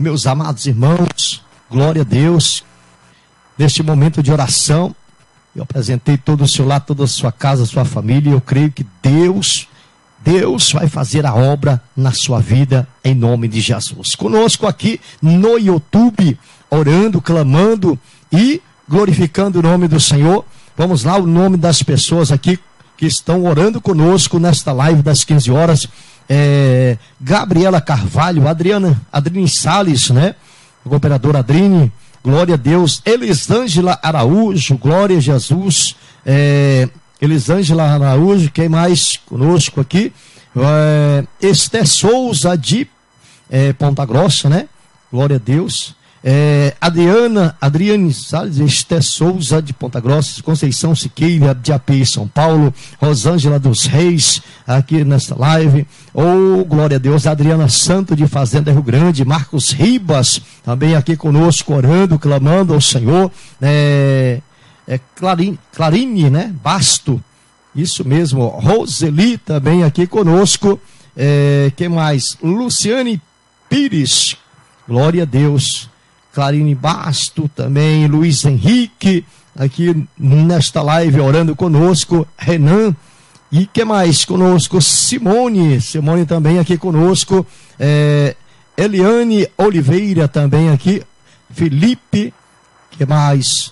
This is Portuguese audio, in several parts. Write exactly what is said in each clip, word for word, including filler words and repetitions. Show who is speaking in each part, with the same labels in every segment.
Speaker 1: Meus amados irmãos, glória a Deus. Neste momento de oração, eu apresentei todo o seu lar, toda a sua casa, a sua família, e eu creio que Deus, Deus vai fazer a obra na sua vida, em nome de Jesus. Conosco aqui no YouTube, orando, clamando e glorificando o nome do Senhor. Vamos lá, o nome das pessoas aqui que estão orando conosco nesta live das quinze horas. É, Gabriela Carvalho, Adriana, Adrine Salles, né? O cooperador Adrine, glória a Deus. Elisângela Araújo, glória a Jesus. É, Elisângela Araújo, quem mais conosco aqui? É, Esther Souza de é, Ponta Grossa, né? Glória a Deus. É, Adriana, Adriane Salles, Esther Souza de Ponta Grossa, Conceição Siqueira de A P São Paulo, Rosângela dos Reis, aqui nesta live. Oh, glória a Deus. Adriana Santo de Fazenda Rio Grande, Marcos Ribas, também aqui conosco, orando, clamando ao Senhor. É, é Clarine, Clarine, né? Basto, isso mesmo. Roseli também aqui conosco. É, quem mais? Luciane Pires, glória a Deus. Clarine Basto também, Luiz Henrique, aqui nesta live orando conosco, Renan, e que mais conosco? Simone, Simone também aqui conosco, é, Eliane Oliveira também aqui, Felipe, que mais?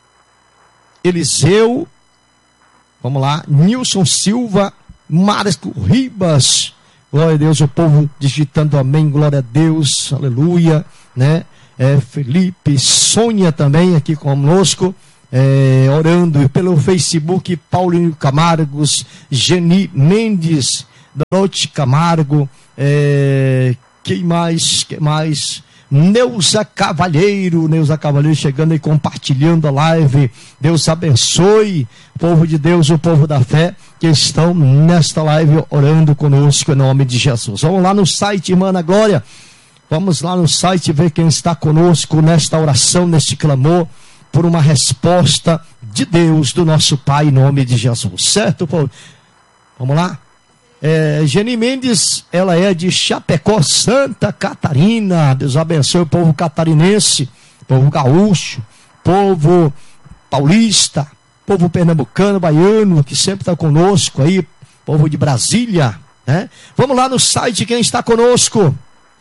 Speaker 1: Eliseu, vamos lá, Nilson Silva, Marco Ribas, glória a Deus, o povo digitando amém, glória a Deus, aleluia, né? É, Felipe, Sônia também aqui conosco, é, orando pelo Facebook, Paulinho Camargos, Geni Mendes, Dorote Camargo, é, quem mais, quem mais? Neuza Cavalheiro, Neuza Cavalheiro chegando e compartilhando a live. Deus abençoe o povo de Deus, o povo da fé, que estão nesta live orando conosco em nome de Jesus. Vamos lá no site, irmã Ana Glória. Vamos lá no site ver quem está conosco nesta oração, neste clamor, por uma resposta de Deus, do nosso Pai, em nome de Jesus. Certo, povo? Vamos lá? É, Geni Mendes, ela é de Chapecó, Santa Catarina. Deus abençoe o povo catarinense, povo gaúcho, povo paulista, povo pernambucano, baiano, que sempre está conosco aí, povo de Brasília, né? Vamos lá no site, quem está conosco?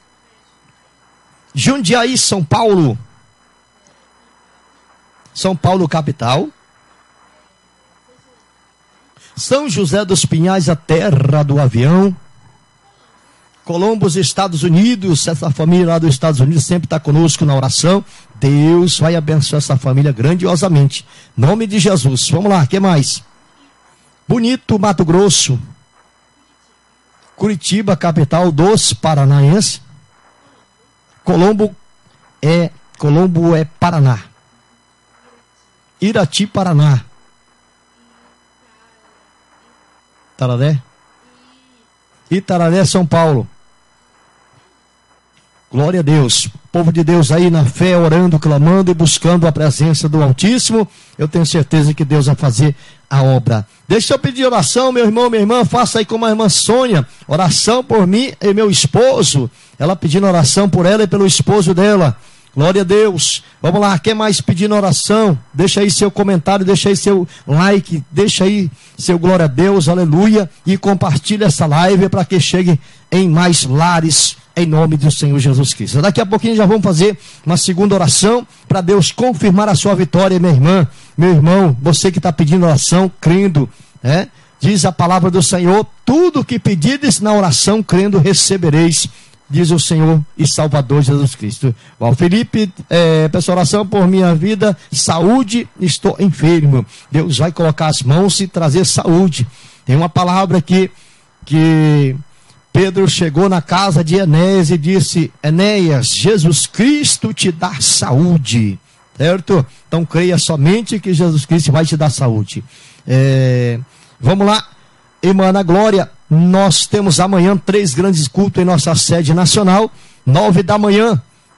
Speaker 1: Jundiaí, São Paulo. São Paulo, capital. São José dos Pinhais, a terra do avião. Columbus, Estados Unidos. Essa família lá dos Estados Unidos sempre está conosco na oração. Deus vai abençoar essa família grandiosamente. Em nome de Jesus. Vamos lá, o que mais? Bonito, Mato Grosso. Curitiba, capital dos paranaenses. Colombo é, Colombo é Paraná. Irati, Paraná. Tararé? Itararé, São Paulo. Glória a Deus. Povo de Deus aí na fé, orando, clamando e buscando a presença do Altíssimo. Eu tenho certeza que Deus vai fazer a obra. Deixa eu pedir oração, meu irmão, minha irmã. Faça aí como a irmã Sônia. Oração por mim e meu esposo. Ela pedindo oração por ela e pelo esposo dela. Glória a Deus. Vamos lá, quem mais pedindo oração? Deixa aí seu comentário, deixa aí seu like, deixa aí seu glória a Deus, aleluia. E compartilha essa live para que chegue em mais lares, em nome do Senhor Jesus Cristo. Daqui a pouquinho já vamos fazer uma segunda oração para Deus confirmar a sua vitória, minha irmã, meu irmão, você que está pedindo oração, crendo, né? Diz a palavra do Senhor, tudo que pedides na oração, crendo, recebereis, diz o Senhor e Salvador Jesus Cristo. Bom, Felipe, é, peço oração por minha vida, saúde, estou enfermo. Deus vai colocar as mãos e trazer saúde. Tem uma palavra aqui que Pedro chegou na casa de Enéas e disse, Enéas, Jesus Cristo te dá saúde, certo? Então creia somente que Jesus Cristo vai te dar saúde. É, vamos lá, irmã Ana Glória, nós temos amanhã três grandes cultos em nossa sede nacional, nove da manhã,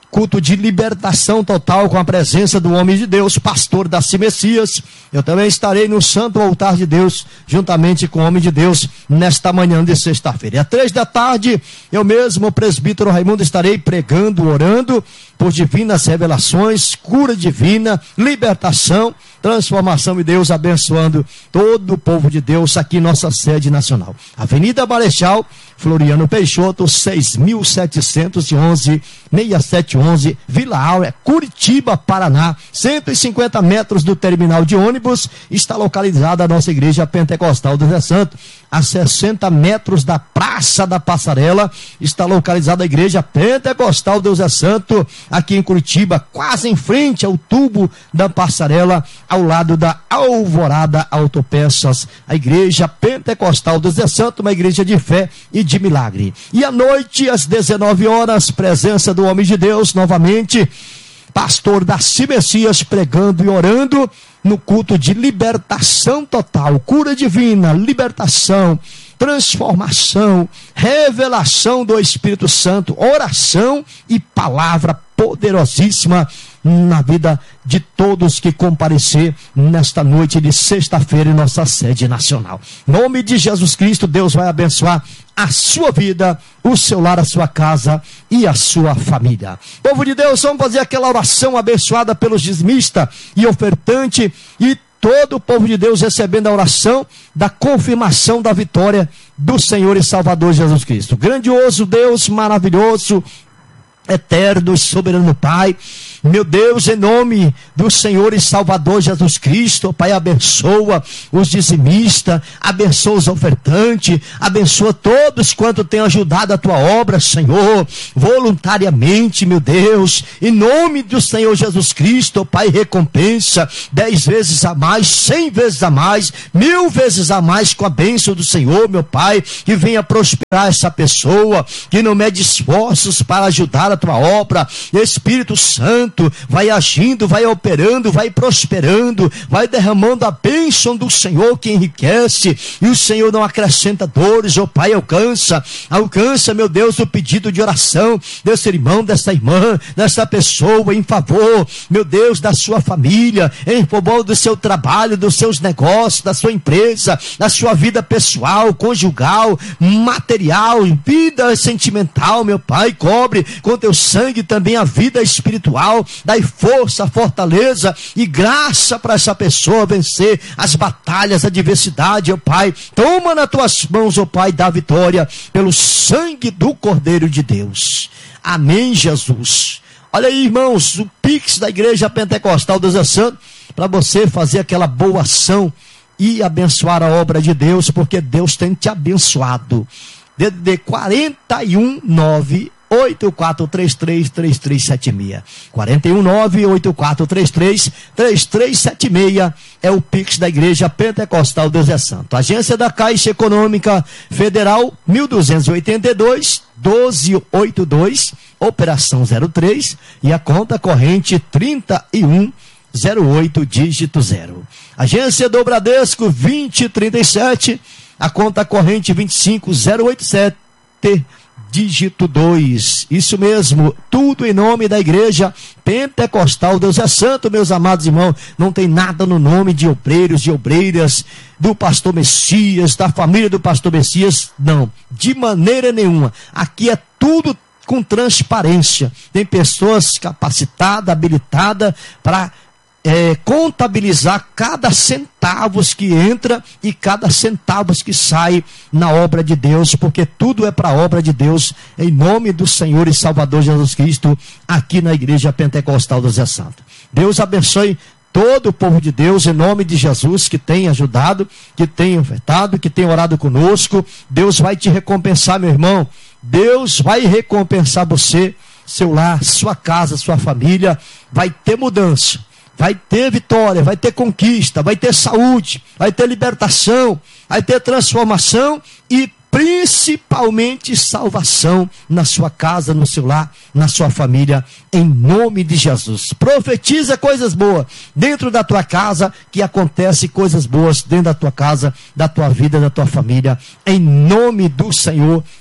Speaker 1: culto de libertação total com a presença do homem de Deus, pastor Darcy Messias. Eu também estarei no Santo Altar de Deus, juntamente com o homem de Deus, nesta manhã de sexta-feira. E às três da tarde, eu mesmo, o presbítero Raimundo, estarei pregando, orando por divinas revelações, cura divina, libertação, transformação e Deus abençoando todo o povo de Deus aqui em nossa sede nacional. Avenida Marechal Floriano Peixoto, seis mil setecentos e onze, seis sete um um, Vila Áurea, Curitiba, Paraná, cento e cinquenta metros do terminal de ônibus, está localizada a nossa igreja pentecostal do Zé Santo. A sessenta metros da Praça da Passarela, está localizada a igreja pentecostal do Zé Santo, aqui em Curitiba, quase em frente ao tubo da Passarela, ao lado da Alvorada Autopeças, a igreja pentecostal do Zé Santo, uma igreja de fé e de milagre. E à noite, às dezenove horas, presença do homem de Deus, novamente, pastor Darcy Messias, pregando e orando no culto de libertação total, cura divina, libertação, transformação, revelação do Espírito Santo, oração e palavra poderosíssima na vida de todos que comparecer nesta noite de sexta-feira em nossa sede nacional. Em nome de Jesus Cristo, Deus vai abençoar a sua vida, o seu lar, a sua casa e a sua família. Povo de Deus, vamos fazer aquela oração abençoada pelos dizimistas e ofertante, e todo o povo de Deus recebendo a oração da confirmação da vitória do Senhor e Salvador Jesus Cristo. Grandioso Deus, maravilhoso, eterno e soberano Pai, meu Deus, em nome do Senhor e Salvador Jesus Cristo, Pai, abençoa os dizimistas, abençoa os ofertantes, abençoa todos quanto têm ajudado a tua obra, Senhor, voluntariamente, meu Deus, em nome do Senhor Jesus Cristo, Pai, recompensa dez vezes a mais, cem vezes a mais, mil vezes a mais com a bênção do Senhor, meu Pai, que venha prosperar essa pessoa, que não mede esforços para ajudar a tua obra. Espírito Santo, vai agindo, vai operando, vai prosperando, vai derramando a bênção do Senhor que enriquece, e o Senhor não acrescenta dores. Ó Pai, alcança, alcança, meu Deus, o pedido de oração desse irmão, dessa irmã, dessa pessoa, em favor, meu Deus, da sua família, em favor do seu trabalho, dos seus negócios, da sua empresa, da sua vida pessoal, conjugal, material, vida sentimental, meu Pai, cobre com teu sangue também a vida espiritual, dai força, fortaleza e graça para essa pessoa vencer as batalhas, a adversidade, ó Pai. Toma nas tuas mãos, ó Pai, da vitória pelo sangue do Cordeiro de Deus. Amém, Jesus. Olha aí, irmãos, o Pix da Igreja Pentecostal do Zé Santo, para você fazer aquela boa ação e abençoar a obra de Deus, porque Deus tem te abençoado. D D D quarenta e um nove oito quatro três três três três sete seis. quarenta e um nove oito quatro três três três três sete seis é o Pix da Igreja Pentecostal do Zé Santo. Agência da Caixa Econômica Federal, mil duzentos e oitenta e dois, doze oitenta e dois, operação zero três, e a conta corrente trinta e um zero oito, dígito zero. Agência do Bradesco vinte trinta e sete, a conta corrente vinte e cinco zero oitenta e sete, dígito dois. Isso mesmo, tudo em nome da Igreja Pentecostal Deus é Santo, meus amados irmãos. Não tem nada no nome de obreiros, de obreiras, do pastor Messias, da família do pastor Messias, não, de maneira nenhuma. Aqui é tudo com transparência. Tem pessoas capacitadas, habilitadas para É, contabilizar cada centavos que entra e cada centavos que sai na obra de Deus, porque tudo é para a obra de Deus, em nome do Senhor e Salvador Jesus Cristo, aqui na Igreja Pentecostal do Zé Santo. Deus abençoe todo o povo de Deus, em nome de Jesus, que tem ajudado, que tem ofertado, que tem orado conosco. Deus vai te recompensar, meu irmão. Deus vai recompensar você, seu lar, sua casa, sua família. Vai ter mudança, vai ter vitória, vai ter conquista, vai ter saúde, vai ter libertação, vai ter transformação e principalmente salvação na sua casa, no seu lar, na sua família, em nome de Jesus. Profetiza coisas boas dentro da tua casa, que acontece coisas boas dentro da tua casa, da tua vida, da tua família, em nome do Senhor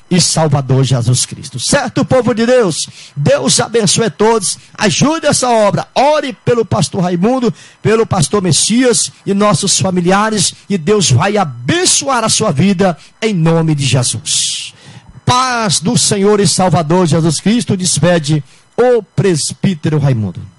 Speaker 1: e Salvador Jesus Cristo. Certo, povo de Deus? Deus abençoe a todos, ajude essa obra, ore pelo pastor Raimundo, pelo pastor Messias e nossos familiares, e Deus vai abençoar a sua vida em nome de Jesus. Paz do Senhor e Salvador Jesus Cristo, despede o presbítero Raimundo.